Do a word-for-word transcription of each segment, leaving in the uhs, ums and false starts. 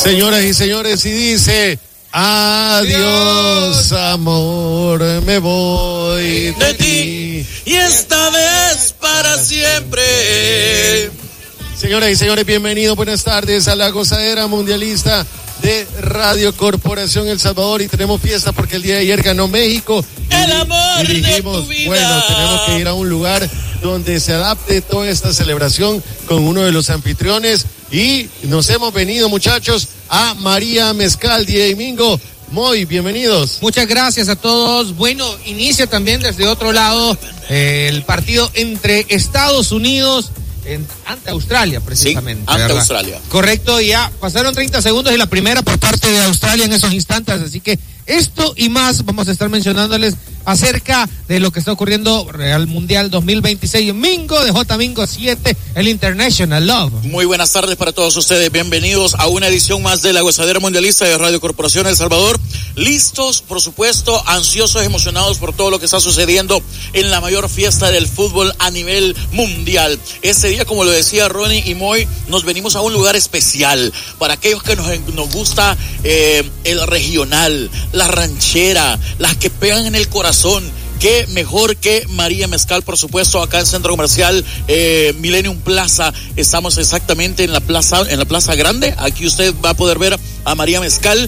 Señoras y señores, y dice: adiós, amor, me voy de, de ti, y esta vez para siempre. Señoras y señores, bienvenidos, buenas tardes a la gozadera mundialista de Radio Corporación El Salvador. Y tenemos fiesta porque el día de ayer ganó México. El amor y dijimos, de tu vida. Bueno, tenemos que ir a un lugar donde se adapte toda esta celebración con uno de los anfitriones. Y nos hemos venido, muchachos, a María Mezcal, D J Mingo. Muy bienvenidos. Muchas gracias a todos. Bueno, inicia también desde otro lado eh, el partido entre Estados Unidos en, ante Australia, precisamente. Sí, ante ¿verdad? Australia. Correcto, y ya pasaron treinta segundos y la primera por parte de Australia en esos instantes, así que esto y más vamos a estar mencionándoles acerca de lo que está ocurriendo Real Mundial dos mil veintiséis. Mingo de J Mingo siete, el International Love. Muy buenas tardes para todos ustedes, bienvenidos a una edición más de la gozadera mundialista de Radio Corporación El Salvador. Listos, por supuesto, ansiosos, emocionados por todo lo que está sucediendo en la mayor fiesta del fútbol a nivel mundial. Este día, como lo decía Ronnie y Moy, nos venimos a un lugar especial para aquellos que nos, nos gusta eh, el regional, la ranchera, las que pegan en el corazón. Qué mejor que María Mezcal, por supuesto, acá en Centro Comercial eh, Millennium Plaza. Estamos exactamente en la plaza, en la Plaza Grande. Aquí usted va a poder ver a María Mezcal,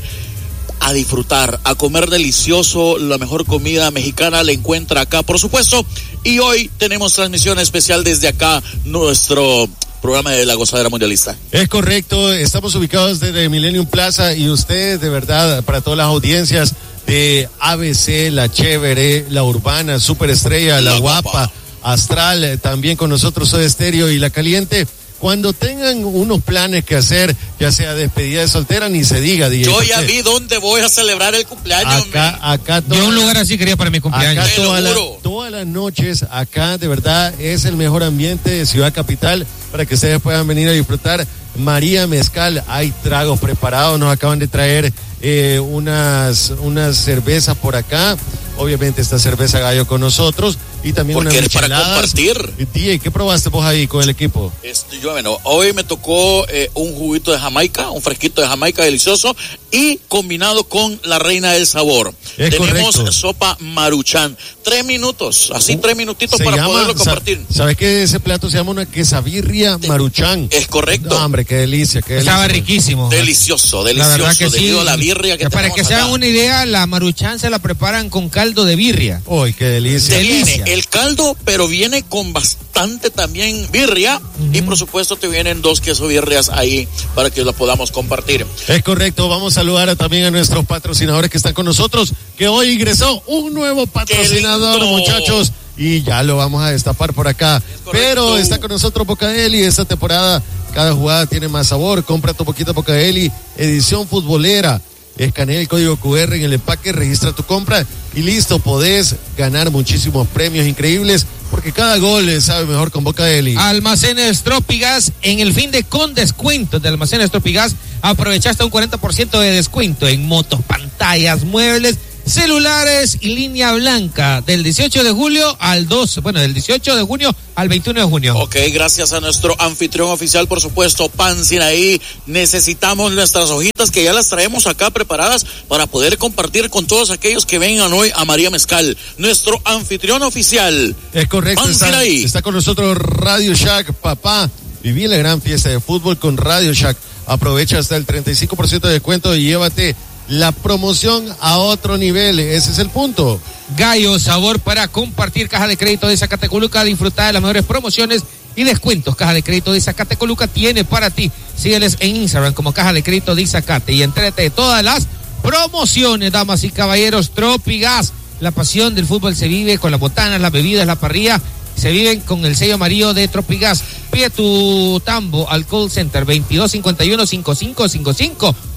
a disfrutar, a comer delicioso, la mejor comida mexicana la encuentra acá, por supuesto. Y hoy tenemos transmisión especial desde acá, nuestro programa de la gozadera mundialista. Es correcto, estamos ubicados desde Millennium Plaza y ustedes, de verdad, para todas las audiencias de A B C, La Chévere, La Urbana, Superestrella, La, la Guapa, guapa, Astral, también con nosotros Soda Stereo y La Caliente. Cuando tengan unos planes que hacer, ya sea despedida de soltera, ni se diga. D J, yo ya vi dónde voy a celebrar el cumpleaños. Acá, acá toda, yo un lugar así quería para mi cumpleaños. Acá toda la, todas las noches, acá de verdad es el mejor ambiente de Ciudad Capital para que ustedes puedan venir a disfrutar. María Mezcal, hay tragos preparados, nos acaban de traer eh, unas, unas cervezas por acá. Obviamente esta cerveza Gallo con nosotros y también porque unas es para compartir. D J, ¿qué probaste vos ahí con el equipo? Este, yo, bueno, hoy me tocó eh, un juguito de Jamaica, un fresquito de Jamaica delicioso y combinado con la reina del sabor. Es Tenemos correcto. sopa Maruchan. Tres minutos, así uh, tres minutitos para llama, poderlo compartir. ¿Sabes qué? Ese plato se llama una quesabirria Maruchan. Es correcto. No, hombre, qué delicia. Qué Estaba delicia. riquísimo. Delicioso, delicioso. La verdad que debido sí. a la birria que, que para que se hagan acá. una idea, la Maruchan se la preparan con caldo de birria. ¡Uy, qué delicia! Viene el caldo, pero viene con bastante también birria. Uh-huh. Y por supuesto te vienen dos queso birrias ahí para que lo podamos compartir. Es correcto, vamos a saludar a, también a nuestros patrocinadores que están con nosotros, que hoy ingresó un nuevo patrocinador, muchachos, y ya lo vamos a destapar por acá. Pero está con nosotros Bocadeli. Esta temporada cada jugada tiene más sabor. Compra tu poquito Bocadeli, edición futbolera. Escanea el código cu erre en el empaque, registra tu compra y listo, podés ganar muchísimos premios increíbles porque cada gol sabe mejor con Bocadeli. Almacenes Tropigas, en el fin de con descuentos de Almacenes Tropigas, aprovechaste un cuarenta por ciento de descuento en motos, pantallas, muebles, celulares y línea blanca del dieciocho de julio al dos, bueno, del dieciocho de junio al veintiuno de junio. Ok, gracias a nuestro anfitrión oficial, por supuesto, Pan Sinaí. Necesitamos nuestras hojitas que ya las traemos acá preparadas para poder compartir con todos aquellos que vengan hoy a María Mezcal, nuestro anfitrión oficial. Es correcto, Pan está, Sinaí. está con nosotros Radio Shack, papá. Viví la gran fiesta de fútbol con Radio Shack. Aprovecha hasta el treinta y cinco por ciento de descuento y llévate la promoción a otro nivel. Ese es el punto. Gallo, sabor para compartir. Caja de crédito de Zacatecoluca, disfrutar de las mejores promociones y descuentos. Caja de crédito de Zacatecoluca tiene para ti. Sígueles en Instagram como Caja de crédito de Zacate y entrate de todas las promociones, damas y caballeros. Tropigas, la pasión del fútbol se vive con las botanas, las bebidas, la parrilla. Se viven con el sello amarillo de Tropigas. Pide tu tambo al call center veintidós cincuenta y uno cincuenta y cinco cincuenta y cinco.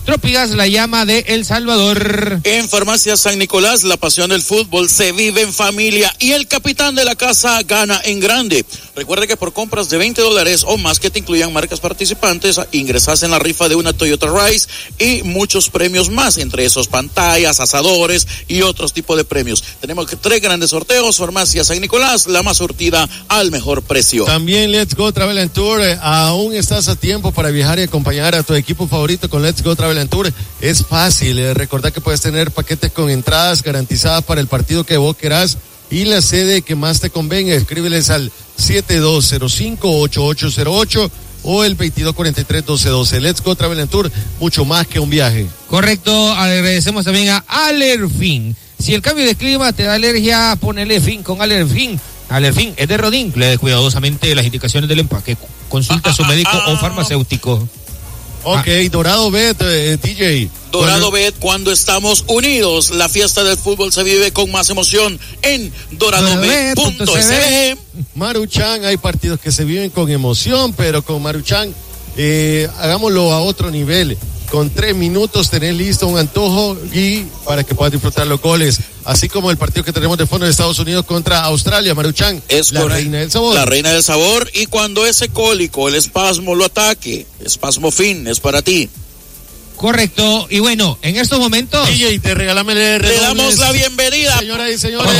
Tropigas, la llama de El Salvador. En Farmacia San Nicolás, la pasión del fútbol se vive en familia y el capitán de la casa gana en grande. Recuerde que por compras de veinte dólares o más que te incluyan marcas participantes, ingresas en la rifa de una Toyota Rise y muchos premios más, entre esos pantallas, asadores y otros tipos de premios. Tenemos tres grandes sorteos. Farmacia San Nicolás, la más surtida al mejor precio. También Let's Go Travel and Tour, eh, aún estás a tiempo para viajar y acompañar a tu equipo favorito con Let's Go Travel and Tour. Es fácil, eh, recordad que puedes tener paquetes con entradas garantizadas para el partido que vos querás y la sede que más te convenga. Escríbeles al siete dos cero cinco, ocho ocho cero ocho o el veintidós cuarenta y tres, doce doce. Let's Go Travel and Tour, mucho más que un viaje. Correcto, agradecemos también a Alerfin. Si el cambio de clima te da alergia, ponele fin con Alerfin. Alerfin es de Rodin, lee cuidadosamente las indicaciones del empaque. Consulta a su médico o farmacéutico. Ok, ah. Dorado Bet, eh, D J. Dorado Bet, cuando estamos unidos, la fiesta del fútbol se vive con más emoción en dorado bet punto s b. Maruchan, hay partidos que se viven con emoción, pero con Maruchan, eh, hagámoslo a otro nivel. Con tres minutos tenés listo un antojo y para que puedas disfrutar los goles. Así como el partido que tenemos de fondo de Estados Unidos contra Australia, Maruchan, es la correcto. reina del sabor. La reina del sabor, y cuando ese cólico, el espasmo lo ataque, espasmo fin, es para ti. Correcto, y bueno, en estos momentos... D J, te regalame le damos la bienvenida. Señoras y señores.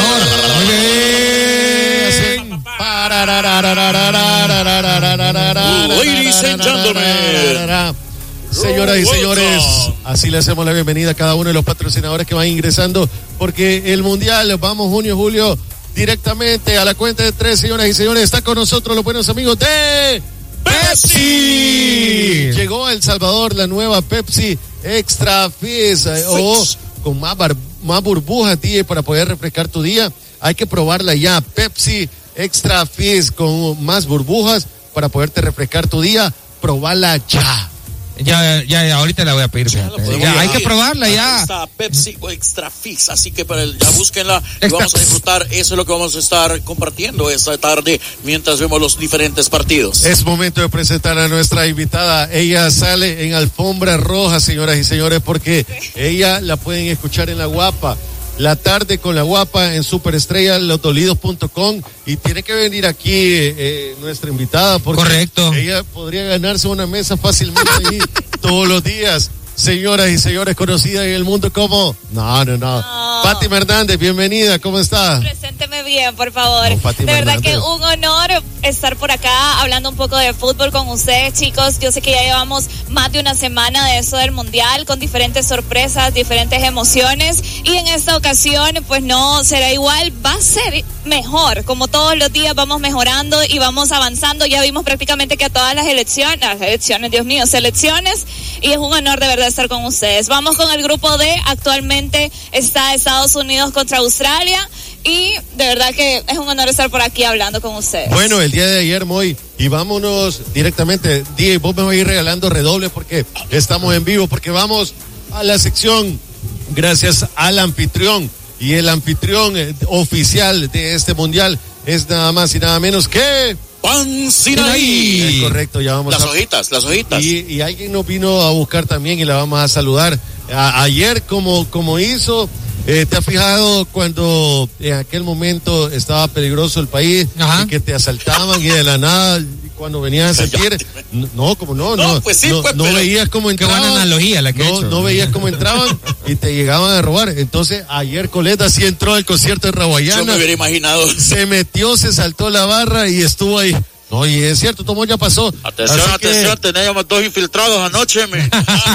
Ladies and gentlemen. Señoras y señores, así le hacemos la bienvenida a cada uno de los patrocinadores que van ingresando, porque el Mundial, vamos junio, julio, directamente a la cuenta de tres, señoras y señores, está con nosotros los buenos amigos de Pepsi. Llegó a El Salvador la nueva Pepsi Extra Fizz, o con más, bar, más burbujas, tío, para poder refrescar tu día. Hay que probarla ya, Pepsi Extra Fizz con más burbujas para poderte refrescar tu día. Probarla ya. Ya, ya, ya, ahorita la voy a pedir. Ya, ya, hay que probarla ya. Está Pepsi Extra Fizz, así que para el, ya búsquenla y vamos a disfrutar. Eso es lo que vamos a estar compartiendo esta tarde mientras vemos los diferentes partidos. Es momento de presentar a nuestra invitada. Ella sale en alfombra roja, señoras y señores, porque ella la pueden escuchar en La Guapa. La tarde con La Guapa en Superestrella, los dolidos punto com, y tiene que venir aquí eh, nuestra invitada, porque correcto, ella podría ganarse una mesa fácilmente ahí todos los días. Señoras y señores, conocida en el mundo como... No, no, no. no. Fátima Hernández, bienvenida, ¿cómo estás? Presénteme bien, por favor. No, de verdad Hernández. Que un honor estar por acá hablando un poco de fútbol con ustedes, chicos. Yo sé que ya llevamos más de una semana de eso del Mundial, con diferentes sorpresas, diferentes emociones. Y en esta ocasión, pues no será igual, va a ser mejor. Como todos los días vamos mejorando y vamos avanzando. Ya vimos prácticamente que a todas las elecciones, las elecciones, Dios mío, selecciones. Y es un honor de verdad estar con ustedes. Vamos con el grupo D. Actualmente está Estados Unidos contra Australia y de verdad que es un honor estar por aquí hablando con ustedes. Bueno, el día de ayer, Moy, y vámonos directamente. D J, vos me vas a ir regalando redoble porque estamos en vivo, porque vamos a la sección gracias al anfitrión, y el anfitrión oficial de este mundial es nada más y nada menos que... Pan Sinaí. Es correcto, ya vamos las a... hojitas, las hojitas. Y, y alguien nos vino a buscar también y la vamos a saludar. A, ayer, como, como hizo, eh, ¿te has fijado cuando en aquel momento estaba peligroso el país? Ajá. Y que te asaltaban y de la nada, cuando venías a sentir... No, no, como no, no. No, pues sí, no, pues, no pero... veías cómo entraban. Qué buena analogía la que no, he hecho. No veías cómo entraban y te llegaban a robar. Entonces, ayer Coleta sí entró al concierto de Raguayana. Yo me hubiera imaginado. Se metió, se saltó la barra y estuvo ahí. No, y es cierto, todo ya pasó. Atención, así atención, que... teníamos dos infiltrados anoche. Me...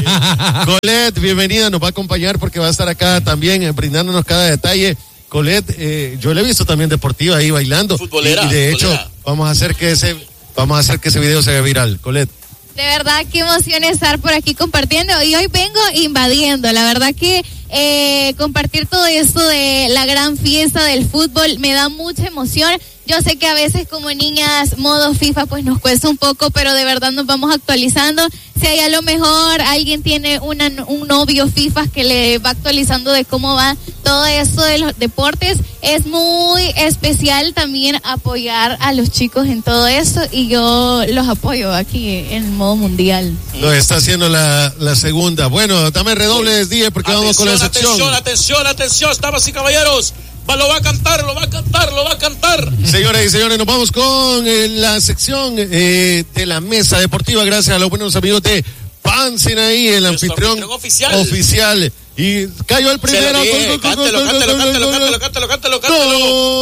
Colette, bienvenida, nos va a acompañar porque va a estar acá también eh, brindándonos cada detalle. Colette, eh, yo le he visto también deportiva ahí bailando. Futbolera. Y, y de futbolera. hecho, vamos a hacer que ese, vamos a hacer que ese video se haga viral. Colette. De verdad, qué emoción estar por aquí compartiendo, y hoy vengo invadiendo. La verdad que eh, compartir todo esto de la gran fiesta del fútbol me da mucha emoción. Yo sé que a veces como niñas, modo FIFA, pues nos cuesta un poco, pero de verdad nos vamos actualizando. si hay a lo mejor alguien tiene una, un novio FIFA que le va actualizando de cómo va todo eso de los deportes, es muy especial también apoyar a los chicos en todo eso, y yo los apoyo aquí en el modo mundial. Lo está haciendo la, la segunda. Bueno, dame redobles, D J, porque atención, vamos con la sección. Atención, atención, atención, damas y caballeros. Va, lo va a cantar, lo va a cantar, lo va a cantar. Señoras y señores, nos vamos con eh, la sección eh, de la mesa deportiva, gracias a los buenos amigos de Pan Sinaí, el anfitrión, anfitrión oficial. oficial. Y cayó el primero. Cántelo, cántelo, cántelo, cántelo, cántelo, cántelo, cántelo.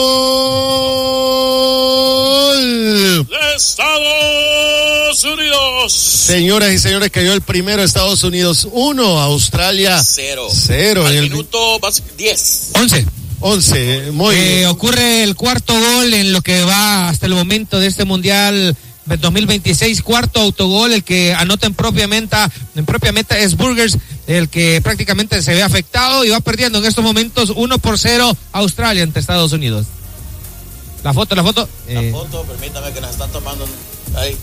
¡Gol! De Estados Unidos. Señoras y señores, cayó el primero, Estados Unidos uno, Australia cero. Cero. Al en el minuto diez. once. once, muy eh, bien. Ocurre el cuarto gol en lo que va hasta el momento de este Mundial dos mil veintiséis, cuarto autogol, el que anota en propia meta, en propia meta es Burgers, el que prácticamente se ve afectado y va perdiendo en estos momentos uno por cero Australia ante Estados Unidos. La foto, la foto. La eh. foto, permítame que nos están tomando. Ahí,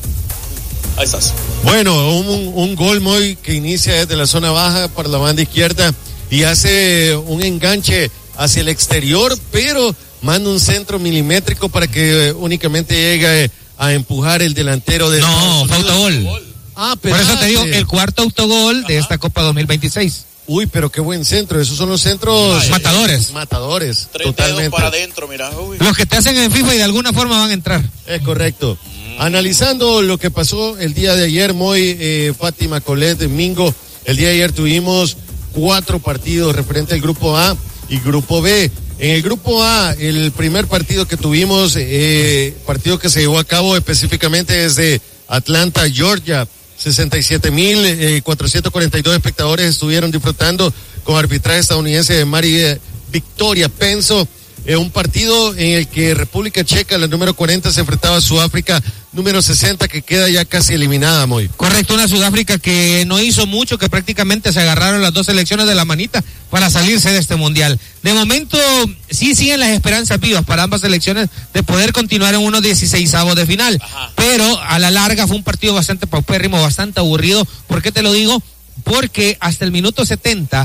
ahí estás. Bueno, un, un gol muy que inicia desde la zona baja para la banda izquierda y hace un enganche hacia el exterior, pero manda un centro milimétrico para que eh, únicamente llegue a empujar el delantero de... No, fue autogol. Ah, pero por eso te digo, el cuarto autogol de esta Copa dos mil veintiséis. Uy, pero qué buen centro, esos son los centros... Ay, matadores. Matadores, treinta y dos totalmente. Para adentro, mira. Uy. Los que te hacen en FIFA y de alguna forma van a entrar. Es correcto. Mm. Analizando lo que pasó el día de ayer, Moy, eh, Fátima, Colette, Mingo, el día de ayer tuvimos cuatro partidos referente al grupo A y grupo B. En el grupo A, el primer partido que tuvimos, eh, partido que se llevó a cabo específicamente desde Atlanta, Georgia, sesenta y siete mil cuatrocientos cuarenta y dos espectadores estuvieron disfrutando con arbitraje estadounidense de Mari eh, Victoria Penso. Eh, un partido en el que República Checa, la número cuarenta, se enfrentaba a Sudáfrica, número sesenta, que queda ya casi eliminada, Moy. Correcto, una Sudáfrica que no hizo mucho, que prácticamente se agarraron las dos selecciones de la manita para salirse de este mundial. De momento, sí siguen las esperanzas vivas para ambas selecciones de poder continuar en unos dieciseisavos de final. Ajá. Pero a la larga fue un partido bastante paupérrimo, bastante aburrido. ¿Por qué te lo digo? Porque hasta el minuto setenta,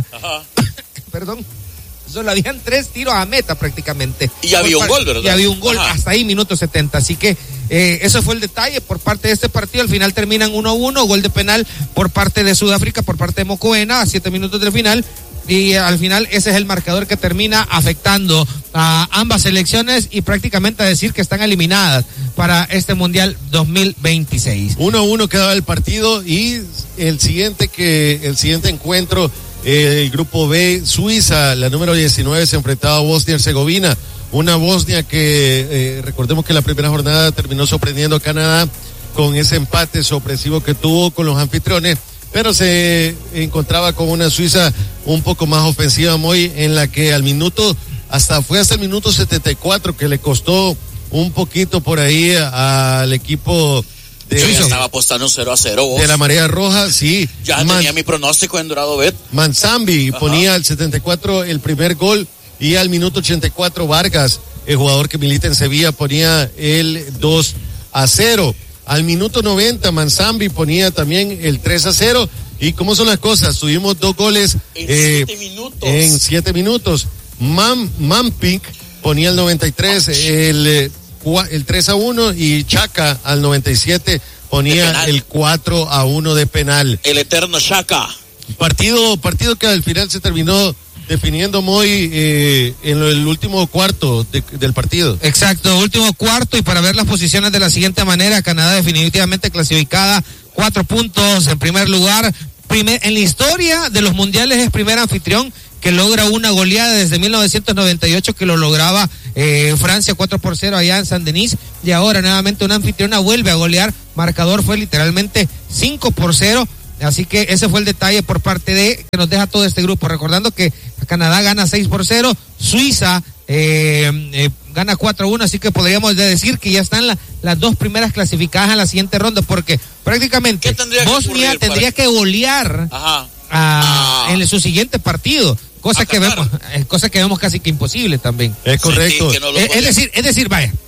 perdón, solo habían tres tiros a meta prácticamente. Y había un gol, ¿verdad? Y había un gol. Ajá. Hasta ahí, minuto setenta. Así que eh, eso fue el detalle por parte de este partido. Al final terminan uno a uno, gol de penal por parte de Sudáfrica, por parte de Mokoena, a siete minutos del final. Y al final ese es el marcador que termina afectando a ambas selecciones y prácticamente a decir que están eliminadas para este Mundial dos mil veintiséis. Uno a uno quedaba el partido y el siguiente que el siguiente encuentro, eh, el grupo B, Suiza, la número diecinueve, se enfrentaba a Bosnia y Herzegovina. Una Bosnia que eh, recordemos que la primera jornada terminó sorprendiendo a Canadá con ese empate sorpresivo que tuvo con los anfitriones, pero se encontraba con una Suiza un poco más ofensiva, muy en la que al minuto, hasta fue hasta el minuto setenta y cuatro que le costó un poquito por ahí al equipo de... Yo ya estaba apostando un cero a cero. Vos. De la Marea Roja, sí. Ya Man, tenía mi pronóstico en Dorado Bet. Manzambi Ajá. ponía al setenta y cuatro el primer gol y al minuto ochenta y cuatro Vargas, el jugador que milita en Sevilla, ponía el dos a cero. Al minuto noventa, Manzambi ponía también el tres a cero. ¿Y cómo son las cosas? Tuvimos dos goles en eh, siete minutos. En siete minutos. Man, Mampik ponía el noventa y tres, el, el tres a uno, y Chaca al noventa y siete ponía el cuatro a uno de penal. El eterno Chaca. Partido, partido que al final se terminó definiendo muy eh, en el último cuarto de, del partido. Exacto, último cuarto, y para ver las posiciones de la siguiente manera: Canadá definitivamente clasificada, cuatro puntos en primer lugar. Primer, en la historia de los mundiales es primer anfitrión que logra una goleada desde mil novecientos noventa y ocho, que lo lograba eh, Francia cuatro por cero allá en Saint-Denis, y ahora nuevamente una anfitriona vuelve a golear. Marcador fue literalmente cinco por cero. Así que ese fue el detalle por parte de que nos deja todo este grupo. Recordando que Canadá gana seis por cero, Suiza eh, eh, gana cuatro a uno, así que podríamos decir que ya están la, las dos primeras clasificadas en la siguiente ronda, porque prácticamente tendría Bosnia que tendría para... que golear a, ah. en su siguiente partido, cosa que vemos, cosa que vemos casi que imposible también. Es correcto. Sí, no es, es decir, es decir, vaya,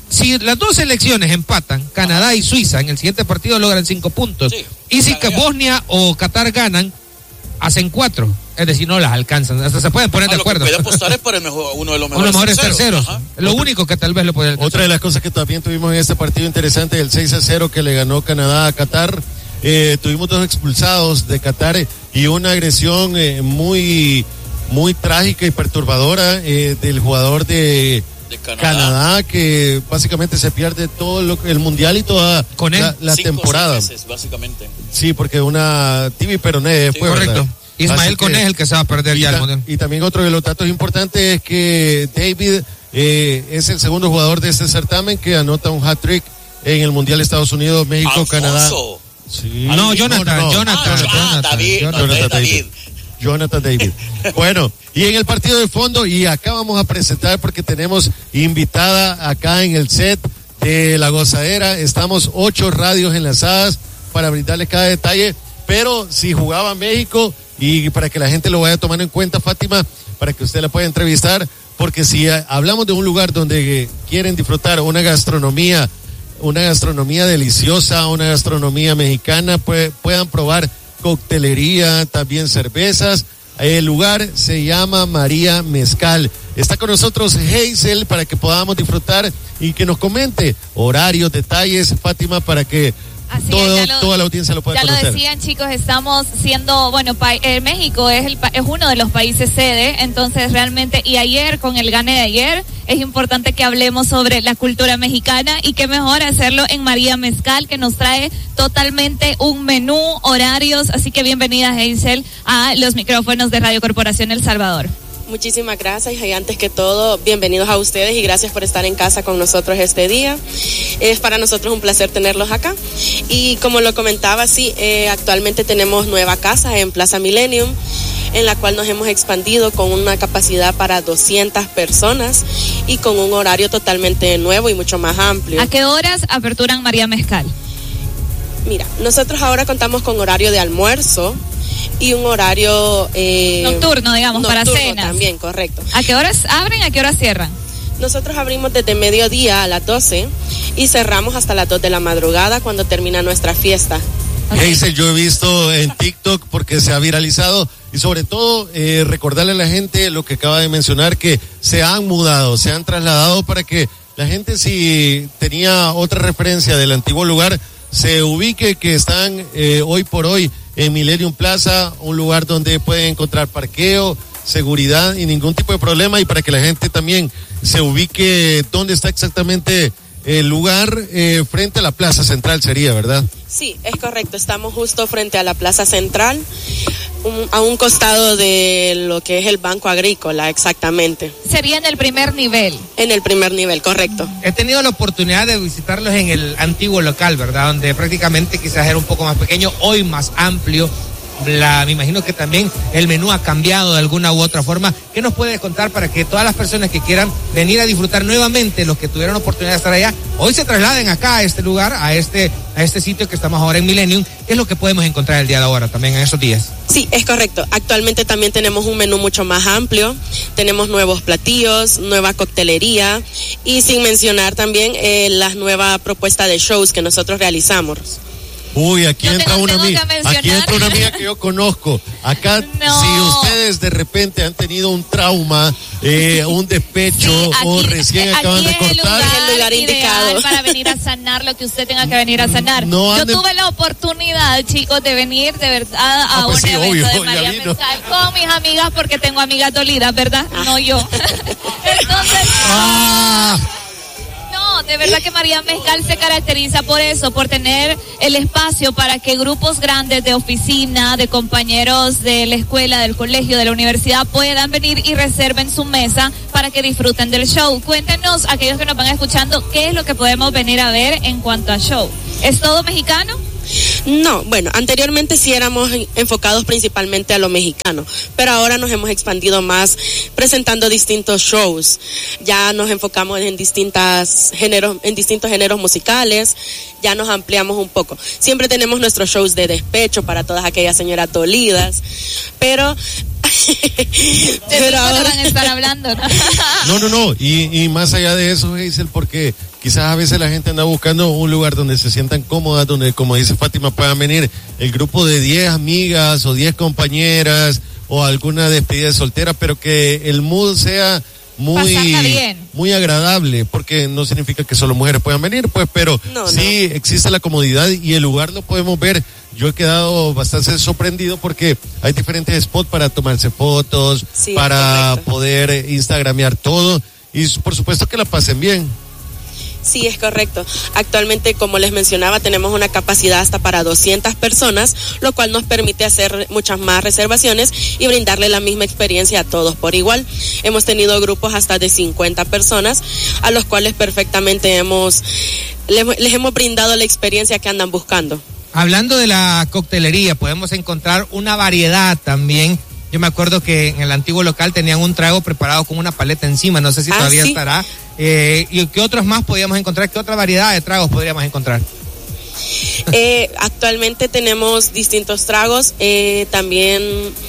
si las dos selecciones empatan, Canadá y Suiza, en el siguiente partido logran cinco puntos. Sí, y si ganan ya. Bosnia o Qatar ganan, hacen cuatro. Es decir, no las alcanzan. Hasta se pueden poner Ah, de lo acuerdo. que puede apostar es por el mejor, uno de los Uno de mejores, los mejores terceros. terceros. Lo único que tal vez lo puede alcanzar. Otra de las cosas que también tuvimos en este partido interesante, el seis a cero que le ganó Canadá a Qatar, eh, tuvimos dos expulsados de Qatar y una agresión eh, muy, muy trágica y perturbadora eh, del jugador de, De Canadá. Canadá, que básicamente se pierde todo lo, el mundial y toda Con él. la, la Cinco o temporada. seis meses, básicamente. Sí, porque una tibia y peroné Sí, fue, ¿verdad? Correcto. Ismael Así que- Koné es el que se va a perder y, ya el ta- mundial. y también otro de los datos importantes es que David eh, es el segundo jugador de este certamen que anota un hat-trick en el Mundial Estados Unidos, México, Canadá. Alfonso. Sí. No, Jonathan, Jonathan, Ah, Jonathan, David, Jonathan. no, Jonathan David. David. Jonathan David. Bueno, y en el partido de fondo, y acá vamos a presentar porque tenemos invitada acá en el set de La Gozadera. Estamos ocho radios enlazadas para brindarles cada detalle, pero si jugaba México, y para que la gente lo vaya tomando en cuenta, Fátima, para que usted la pueda entrevistar, porque si eh, hablamos de un lugar donde eh, quieren disfrutar una gastronomía, una gastronomía deliciosa, una gastronomía mexicana, pues, puedan probar coctelería, también cervezas. El lugar se llama María Mezcal. Está con nosotros Hazel para que podamos disfrutar y que nos comente horarios, detalles, Fátima, para que Así todo, es, ya lo- toda la audiencia lo pueda Ya conocer. lo decían, chicos, estamos siendo, bueno, pa- eh, México es, el, pa- es uno de los países sede, entonces realmente, y ayer, con el gane de ayer, es importante que hablemos sobre la cultura mexicana y qué mejor hacerlo en María Mezcal, que nos trae totalmente un menú, horarios, así que bienvenida, Hazel, a los micrófonos de Radio Corporación El Salvador. Muchísimas gracias y antes que todo, bienvenidos a ustedes y gracias por estar en casa con nosotros este día. Es para nosotros un placer tenerlos acá. Y como lo comentaba, sí, eh, actualmente tenemos nueva casa en Plaza Millennium, en la cual nos hemos expandido con una capacidad para doscientas personas y con un horario totalmente nuevo y mucho más amplio. ¿A qué horas aperturan María Mezcal? Mira, nosotros ahora contamos con horario de almuerzo y un horario eh, Nocturno, digamos, para nocturno cenas. también, correcto. ¿A qué horas abren, a qué horas cierran? Nosotros abrimos desde mediodía a las doce y cerramos hasta las dos de la madrugada cuando termina nuestra fiesta. Hazel, yo he visto en TikTok porque se ha viralizado y sobre todo eh, recordarle a la gente lo que acaba de mencionar, que se han mudado, se han trasladado para que la gente, si tenía otra referencia del antiguo lugar, se ubique que están eh, hoy por hoy en Millennium Plaza, un lugar donde pueden encontrar parqueo, seguridad y ningún tipo de problema, y para que la gente también se ubique dónde está exactamente el lugar, eh, frente a la Plaza Central sería, ¿verdad? Sí, es correcto. Estamos justo frente a la Plaza Central, un- a un costado de lo que es el Banco Agrícola, exactamente. Sería en el primer nivel. En el primer nivel, correcto. He tenido la oportunidad de visitarlos en el antiguo local, ¿verdad? Donde prácticamente quizás era un poco más pequeño, hoy más amplio. La, me imagino que también el menú ha cambiado de alguna u otra forma. ¿Qué nos puedes contar para que todas las personas que quieran venir a disfrutar nuevamente, los que tuvieron oportunidad de estar allá, hoy se trasladen acá a este lugar, a este, a este sitio que estamos ahora en Millennium? ¿Qué es lo que podemos encontrar el día de ahora también en esos días? Sí, es correcto. Actualmente también tenemos un menú mucho más amplio. Tenemos nuevos platillos, nueva coctelería y sin mencionar también eh, las nuevas propuestas de shows que nosotros realizamos. Uy, aquí Yo entra tengo- una tengo amiga, que mencionar. aquí entra una amiga que yo conozco. Acá, No. si ustedes de repente han tenido un trauma, eh, un despecho Sí, o aquí- recién aquí acaban de es el cortar, Es el lugar ideal indicado. para venir a sanar lo que usted tenga que venir a sanar. No Yo anden- tuve la oportunidad, chicos, de venir de verdad a Ah, pues un sí, evento obvio, de ya María vino. Mezcal con mis amigas, porque tengo amigas dolidas, ¿verdad? No yo. Entonces, Ah, no, de verdad que María Mezcal se caracteriza por eso, por tener el espacio para que grupos grandes de oficina, de compañeros de la escuela, del colegio, de la universidad puedan venir y reserven su mesa para que disfruten del show. Cuéntenos, aquellos que nos van escuchando, qué es lo que podemos venir a ver en cuanto a show. ¿Es todo mexicano? No, bueno, anteriormente sí éramos en- enfocados principalmente a lo mexicano, pero ahora nos hemos expandido más presentando distintos shows. Ya nos enfocamos en distintas géneros, en distintos géneros musicales, ya nos ampliamos un poco. Siempre tenemos nuestros shows de despecho para todas aquellas señoras dolidas, pero De pero eso ahora van a estar hablando, ¿no? no, no, no, y, y más allá de eso, Hazel, porque quizás a veces la gente anda buscando un lugar donde se sientan cómodas, donde, como dice Fátima, puedan venir el grupo de diez amigas o diez compañeras o alguna despedida de soltera, pero que el mood sea muy, muy agradable, porque no significa que solo mujeres puedan venir, pues, pero no, sí no. existe la comodidad y el lugar lo podemos ver. Yo he quedado bastante sorprendido porque hay diferentes spots para tomarse fotos, sí, para correcto. poder instagramear todo y por supuesto que la pasen bien. Sí, es correcto. Actualmente, como les mencionaba, tenemos una capacidad hasta para doscientas personas, lo cual nos permite hacer muchas más reservaciones y brindarle la misma experiencia a todos por igual. Hemos tenido grupos hasta de cincuenta personas, a los cuales perfectamente hemos les, les hemos brindado la experiencia que andan buscando. Hablando de la coctelería, podemos encontrar una variedad también. Yo me acuerdo que en el antiguo local tenían un trago preparado con una paleta encima, no sé si ah, todavía sí. estará. Eh, ¿Y qué otros más podríamos encontrar? ¿Qué otra variedad de tragos podríamos encontrar? Eh, actualmente tenemos distintos tragos, eh, también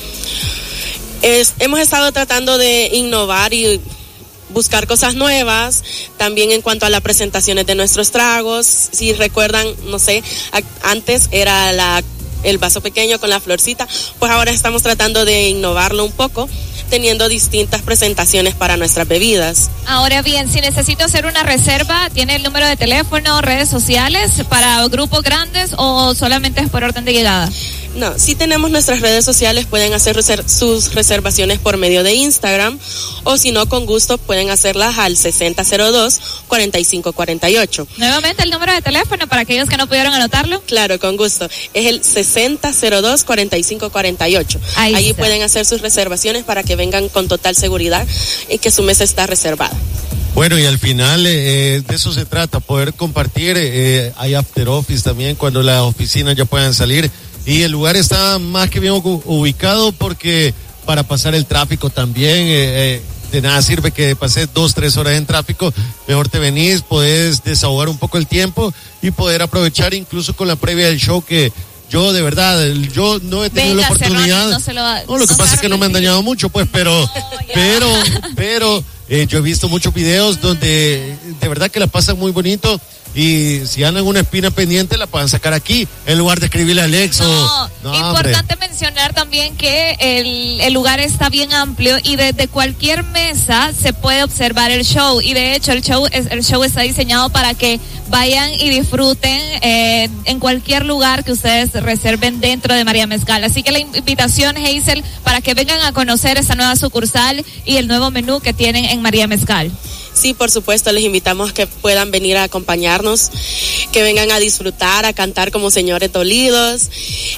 es, hemos estado tratando de innovar y buscar cosas nuevas, también en cuanto a las presentaciones de nuestros tragos. Si recuerdan, no sé, a, antes era la el vaso pequeño con la florcita, pues ahora estamos tratando de innovarlo un poco, teniendo distintas presentaciones para nuestras bebidas. Ahora bien, si necesito hacer una reserva, ¿tiene el número de teléfono, redes sociales para grupos grandes o solamente es por orden de llegada? No, sí tenemos nuestras redes sociales, pueden hacer reser- sus reservaciones por medio de Instagram, o si no, con gusto pueden hacerlas al sesenta cero dos, cuarenta y cinco cuarenta y ocho. Nuevamente el número de teléfono para aquellos que no pudieron anotarlo. Claro, con gusto. Es el sesenta cero dos, cuarenta y cinco cuarenta y ocho. Ahí Allí está. pueden hacer sus reservaciones para que vengan con total seguridad y que su mesa está reservada. Bueno, y al final eh, de eso se trata, poder compartir. Eh, hay after office también cuando las oficinas ya puedan salir. Y el lugar está más que bien ubicado porque para pasar el tráfico también, eh, eh, de nada sirve que pases dos, tres horas en tráfico, mejor te venís, podés desahogar un poco el tiempo y poder aprovechar incluso con la previa del show que yo de verdad, yo no he tenido Venga, la oportunidad. Serrano, no se lo va- No, lo que no pasa se es que no me han dañado mucho, pues, pero, No, ya. pero, pero, eh, yo he visto muchos videos donde de verdad que la pasan muy bonito. Y si andan una espina pendiente, la pueden sacar aquí, en lugar de escribirle a Alex. No, o, no importante hombre. mencionar también que el, el lugar está bien amplio y desde cualquier mesa se puede observar el show. Y de hecho el show es, el show está diseñado para que vayan y disfruten eh, en cualquier lugar que ustedes reserven dentro de María Mezcal. Así que la invitación, Hazel, para que vengan a conocer esta nueva sucursal y el nuevo menú que tienen en María Mezcal. Sí, por supuesto, les invitamos a que puedan venir a acompañarnos, que vengan a disfrutar, a cantar como señores dolidos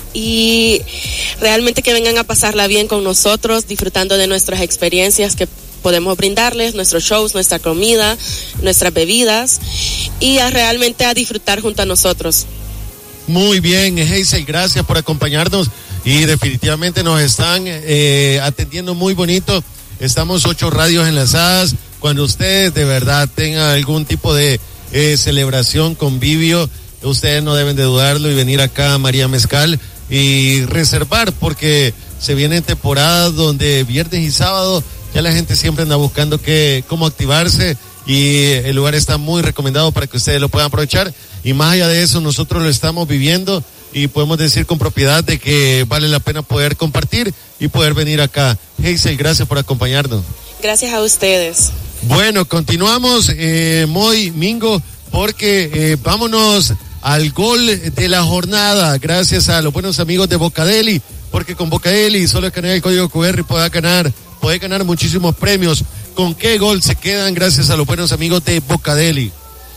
y realmente que vengan a pasarla bien con nosotros, disfrutando de nuestras experiencias que podemos brindarles, nuestros shows, nuestra comida, nuestras bebidas y a realmente a disfrutar junto a nosotros. Muy bien, Hazel, gracias por acompañarnos y definitivamente nos están eh, atendiendo muy bonito. Estamos ocho radios enlazadas. Cuando ustedes de verdad tengan algún tipo de eh, celebración, convivio, ustedes no deben de dudarlo y venir acá a María Mezcal y reservar, porque se vienen temporadas donde viernes y sábado ya la gente siempre anda buscando que, cómo activarse y el lugar está muy recomendado para que ustedes lo puedan aprovechar. Y más allá de eso, nosotros lo estamos viviendo y podemos decir con propiedad de que vale la pena poder compartir y poder venir acá. Hazel, gracias por acompañarnos. Gracias a ustedes. Bueno, continuamos, eh, Moy, Mingo, porque eh, vámonos al gol de la jornada, gracias a los buenos amigos de Bocadeli, porque con Bocadeli solo escanea el código Q R y puede ganar, puede ganar muchísimos premios. ¿Con qué gol se quedan gracias a los buenos amigos de Bocadeli?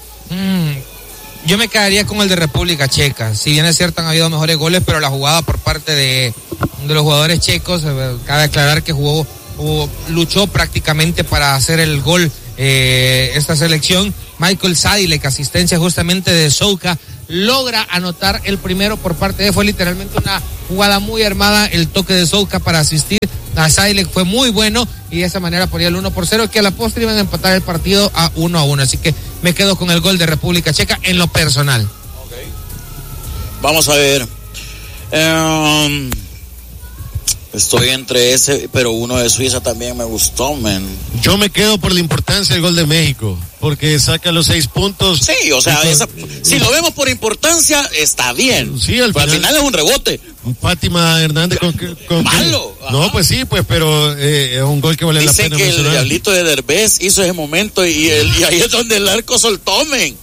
Mm, yo me quedaría con el de República Checa. Si bien es cierto han habido mejores goles, pero la jugada por parte de, de los jugadores checos, eh, cabe aclarar que jugó o luchó prácticamente para hacer el gol eh, esta selección. Michael Sadilek, asistencia justamente de Souka, logra anotar el primero por parte de, fue literalmente una jugada muy armada, el toque de Souka para asistir a Sadilek fue muy bueno y de esa manera ponía el uno por cero, que a la postre iban a empatar el partido a uno a uno, así que me quedo con el gol de República Checa en lo personal. Okay. Vamos a ver, um... estoy entre ese, pero uno de Suiza también me gustó, man. Yo me quedo por la importancia del gol de México, porque saca los seis puntos. Sí, o sea, esa, si lo vemos por importancia, está bien. Sí, al final, al final es un rebote. Fátima Hernández con, con malo. Ajá. No, pues sí, pues, pero eh, es un gol que vale Dicen la pena que mencionar. El diablito de Derbez hizo ese momento y, el, y ahí es donde el arco soltó, men.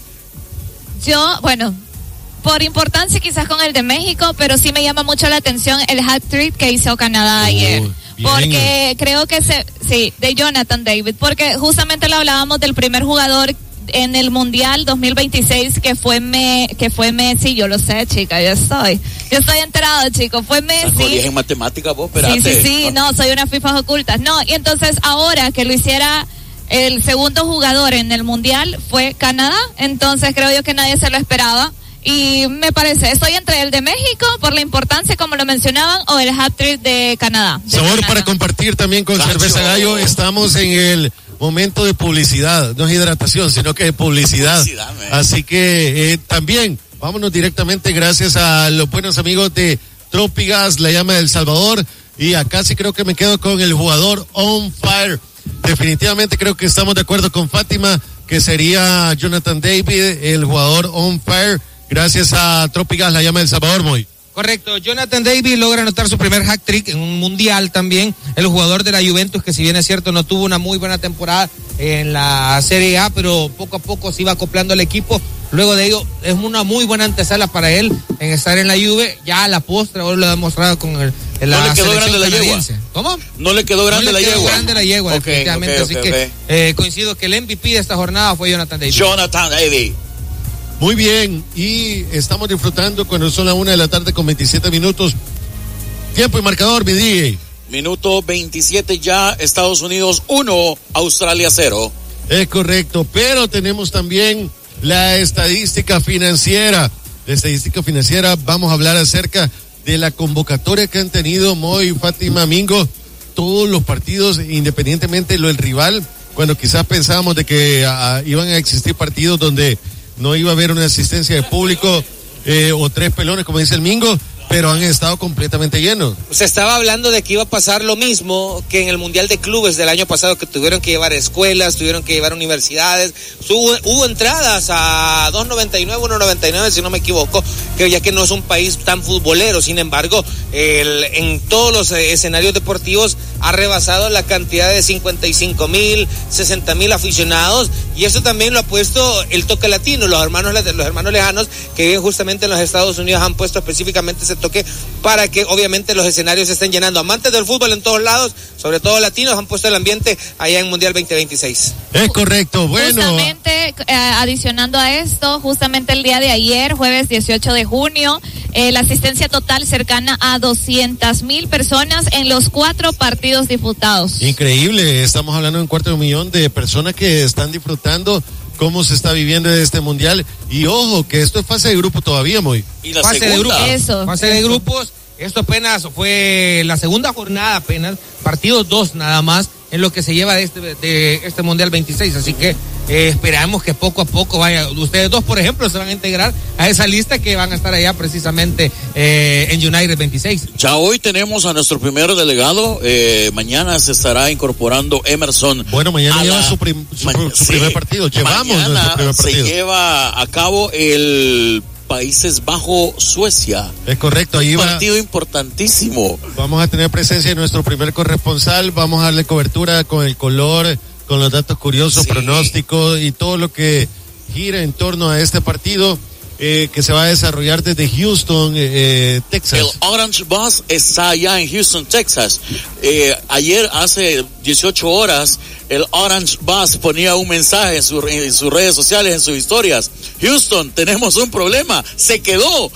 Yo, bueno, por importancia quizás con el de México, pero sí me llama mucho la atención el hat-trick que hizo Canadá ayer. Bien. Porque creo que se, sí, de Jonathan David, porque justamente le hablábamos del primer jugador en el Mundial dos mil veintiséis que fue me, que fue Messi. Yo lo sé, chica, yo estoy, yo estoy enterado, chicos, fue Messi. en matemáticas, vos, espérate. Sí, sí, sí, no, soy unas fifas ocultas. No, y entonces ahora que lo hiciera el segundo jugador en el Mundial fue Canadá, entonces creo yo que nadie se lo esperaba. Y me parece, estoy entre el de México por la importancia, como lo mencionaban, o el hat-trick de Canadá. De Sabor Canadá. para compartir también con Cacho. Cerveza Gallo. Estamos en el momento de publicidad, no es hidratación, sino que es publicidad. Publicidad, man. Así que eh, también, vámonos directamente gracias a los buenos amigos de Tropigas, la llama del Salvador. Y acá sí creo que me quedo con el jugador on fire. Definitivamente creo que estamos de acuerdo con Fátima, que sería Jonathan David, el jugador on fire. Gracias a Tropigas, la llama del Salvador, muy. Correcto, Jonathan David logra anotar su primer hat-trick en un mundial también, el jugador de la Juventus, que si bien es cierto no tuvo una muy buena temporada en la Serie A, pero poco a poco se iba acoplando al equipo. Luego de ello es una muy buena antesala para él en estar en la Juve, ya a la postre, ahora lo ha demostrado con el, en la ¿No le quedó grande la canadiense. yegua? ¿Cómo? No le quedó grande no le la quedó yegua. grande la yegua, okay, definitivamente, okay, así okay, que okay. Eh, coincido que el M V P de esta jornada fue Jonathan David. Jonathan David. Muy bien, y estamos disfrutando cuando son las una de la tarde con veintisiete minutos. Tiempo y marcador, mi D J. Minuto veintisiete ya, Estados Unidos uno, Australia cero. Es correcto, pero tenemos también la estadística financiera. La estadística financiera, vamos a hablar acerca de la convocatoria que han tenido Moy, Fátima, Mingo, todos los partidos, independientemente de lo del rival, cuando quizás pensábamos de que uh, iban a existir partidos donde no iba a haber una asistencia de público eh, o tres pelones, como dice el Mingo, pero han estado completamente llenos. Se estaba hablando de que iba a pasar lo mismo que en el Mundial de Clubes del año pasado, que tuvieron que llevar escuelas, tuvieron que llevar universidades. Hubo, hubo entradas a dos noventa y nueve, uno noventa y nueve, si no me equivoco, que ya que no es un país tan futbolero. Sin embargo, el, en todos los eh, escenarios deportivos ha rebasado la cantidad de cincuenta y cinco mil, sesenta mil aficionados, y eso también lo ha puesto el toque latino. Los hermanos, los hermanos lejanos que viven justamente en los Estados Unidos han puesto específicamente ese toque para que obviamente los escenarios se estén llenando. Amantes del fútbol en todos lados, sobre todo latinos, han puesto el ambiente allá en Mundial veinte veintiséis. Es correcto, bueno. Justamente, eh, adicionando a esto, justamente el día de ayer, jueves dieciocho de junio, eh, la asistencia total cercana a doscientas mil personas en los cuatro partidos disputados. Increíble, estamos hablando de un cuarto de un millón de personas que están disfrutando cómo se está viviendo este mundial. Y ojo, que esto es fase de grupo todavía, muy. Y la fase segunda. de grupos. Eso, fase eso. de grupos. Esto apenas fue la segunda jornada apenas, partidos dos nada más en lo que se lleva de este, de este Mundial veintiséis, así que eh, esperamos que poco a poco vaya, ustedes dos por ejemplo se van a integrar a esa lista que van a estar allá precisamente eh, en United veintiséis. Ya hoy tenemos a nuestro primer delegado, eh, mañana se estará incorporando Emerson. Bueno, mañana a lleva la- su, prim- su, Ma- su sí. primer partido, llevamos Mañana nuestro primer partido. se lleva a cabo el Países Bajo Suecia. Es correcto, ahí Un va. partido importantísimo. Vamos a tener presencia de nuestro primer corresponsal, vamos a darle cobertura con el color, con los datos curiosos, Sí. pronósticos y todo lo que gira en torno a este partido eh, que se va a desarrollar desde Houston, eh, Texas. El Orange Bus está allá en Houston, Texas. Eh, ayer, hace dieciocho horas, el Orange Bus ponía un mensaje en, su, en sus redes sociales, en sus historias. Houston, tenemos un problema. Se quedó.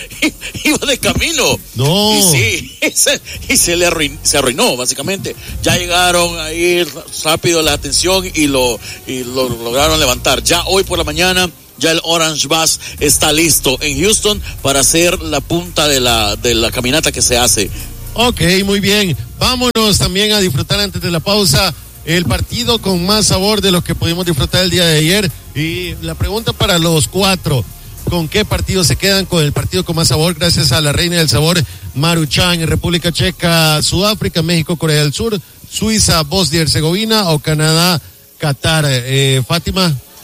Iba de camino. No. Y sí, y se, y se le arruinó, se arruinó, básicamente. Ya llegaron ahí rápido la atención y lo, y lo lograron levantar. Ya hoy por la mañana, ya el Orange Bus está listo en Houston para hacer la punta de la, de la caminata que se hace. Ok, muy bien. Vámonos también a disfrutar antes de la pausa el partido con más sabor de los que pudimos disfrutar el día de ayer. Y la pregunta para los cuatro, ¿con qué partido se quedan? Con el partido con más sabor, gracias a la reina del sabor, Maruchan, en República Checa, Sudáfrica, México, Corea del Sur, Suiza, Bosnia y Herzegovina o Canadá, Qatar. Eh, Fátima.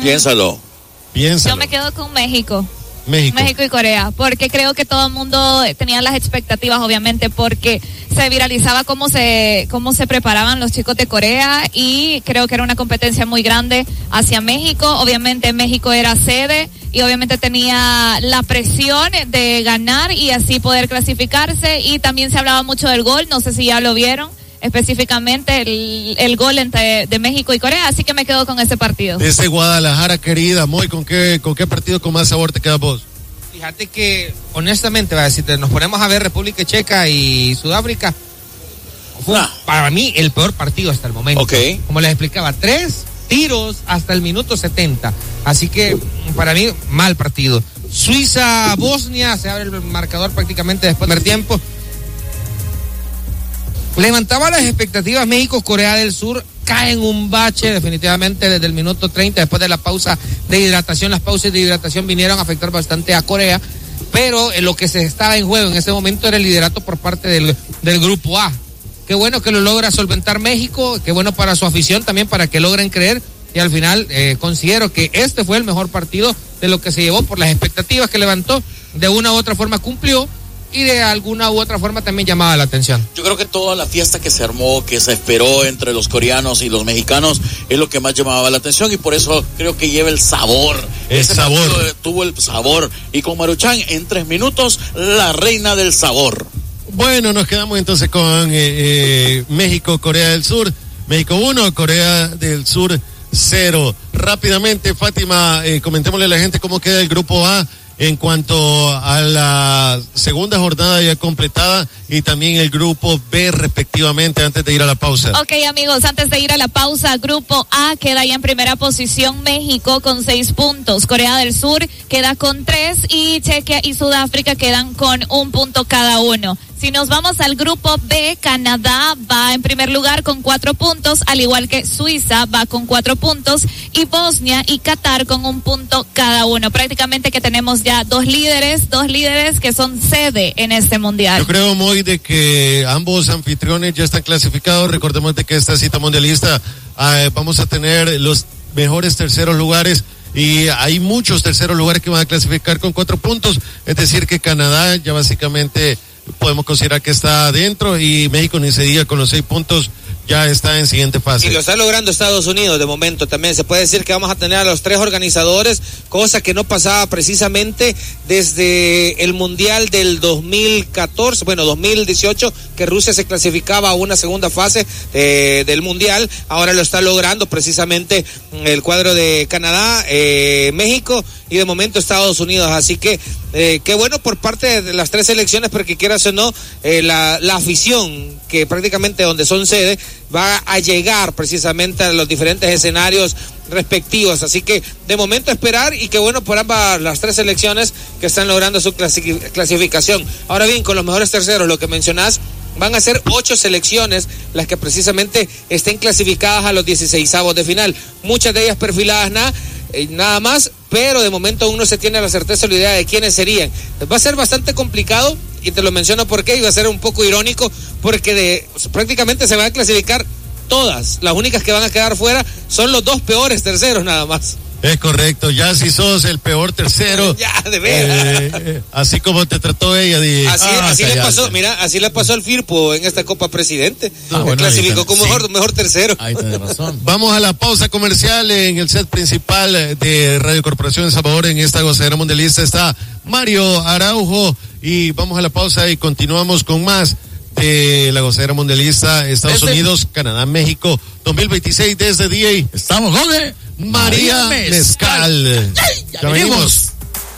Piénsalo. Piénsalo. Yo me quedo con México. México. México y Corea, porque creo que todo el mundo tenía las expectativas, obviamente, porque se viralizaba cómo se cómo se preparaban los chicos de Corea y creo que era una competencia muy grande hacia México. Obviamente México era sede y obviamente tenía la presión de ganar y así poder clasificarse, y también se hablaba mucho del gol, no sé si ya lo vieron específicamente el, el gol entre de México y Corea, así que me quedo con ese partido. Desde Guadalajara, querida Moy, ¿con qué, con qué partido con más sabor te quedas vos? Fíjate que, honestamente, va a decirte, nos ponemos a ver República Checa y Sudáfrica. Fue, ah. para mí, el peor partido hasta el momento. Okay. Como les explicaba, tres tiros hasta el minuto setenta. Así que, para mí, mal partido. Suiza-Bosnia, se abre el marcador prácticamente después del tiempo. Levantaba las expectativas México, Corea del Sur cae en un bache definitivamente desde el minuto treinta, después de la pausa de hidratación. Las pausas de hidratación vinieron a afectar bastante a Corea, pero en lo que se estaba en juego en ese momento era el liderato por parte del, del grupo A. Qué bueno que lo logra solventar México, qué bueno para su afición también, para que logren creer, y al final eh, considero que este fue el mejor partido de lo que se llevó por las expectativas que levantó. De una u otra forma cumplió, y de alguna u otra forma también llamaba la atención. Yo creo que toda la fiesta que se armó, que se esperó entre los coreanos y los mexicanos, es lo que más llamaba la atención, y por eso creo que lleva el sabor. El Ese sabor. Tuvo el sabor, y con Maruchan en tres minutos, la reina del sabor. Bueno, nos quedamos entonces con eh, eh, México, Corea del Sur. México uno, Corea del Sur cero. Rápidamente, Fátima, eh, comentémosle a la gente cómo queda el grupo A en cuanto a la segunda jornada ya completada, y también el grupo B respectivamente, antes de ir a la pausa. Ok, amigos, antes de ir a la pausa, grupo A queda ya en primera posición México con seis puntos, Corea del Sur queda con tres y Chequia y Sudáfrica quedan con un punto cada uno. Si nos vamos al grupo B, Canadá va en primer lugar con cuatro puntos, al igual que Suiza va con cuatro puntos, y Bosnia y Qatar con un punto cada uno. Prácticamente que tenemos ya dos líderes, dos líderes que son sede en este mundial. Yo creo, Moy, de que ambos anfitriones ya están clasificados. Recordemos de que esta cita mundialista eh, vamos a tener los mejores terceros lugares, y hay muchos terceros lugares que van a clasificar con cuatro puntos, es decir que Canadá ya básicamente podemos considerar que está adentro, y México ni se diga, con los seis puntos ya está en siguiente fase. Y lo está logrando Estados Unidos de momento también. Se puede decir que vamos a tener a los tres organizadores, cosa que no pasaba precisamente desde el Mundial del dos mil catorce, bueno, dos mil dieciocho, que Rusia se clasificaba a una segunda fase eh, del Mundial. Ahora lo está logrando precisamente el cuadro de Canadá, eh, México y de momento Estados Unidos. Así que eh, qué bueno por parte de las tres selecciones, porque quieras o no, eh, la, la afición que prácticamente donde son sede va a llegar precisamente a los diferentes escenarios respectivos. Así que de momento esperar, y qué bueno por ambas las tres selecciones que están logrando su clasi- clasificación. Ahora bien, con los mejores terceros, lo que mencionás, van a ser ocho selecciones las que precisamente estén clasificadas a los dieciseisavos de final, muchas de ellas perfiladas nada, eh, nada más, pero de momento aún no se tiene la certeza o la idea de quiénes serían. Va a ser bastante complicado, y te lo menciono porque iba a ser un poco irónico, porque de prácticamente se van a clasificar todas. Las únicas que van a quedar fuera son los dos peores terceros nada más. Es correcto, ya si sos el peor tercero, ya, de veras. Eh, eh, así como te trató ella, de, así, ah, así le cállate. pasó, mira, así le pasó al Firpo en esta Copa Presidente. Ah, bueno, clasificó ahí como sí. mejor, mejor tercero. Ahí tenés razón. Vamos a la pausa comercial. En el set principal de Radio Corporación de Salvador, en esta gozadera mundialista, está Mario Araujo, y vamos a la pausa y continuamos con más de la gozadera mundialista. Estados Desde... Unidos, Canadá, México dos mil veintiséis desde D A. Estamos con María, María Mezcal. Mezcal. Ya, ya venimos.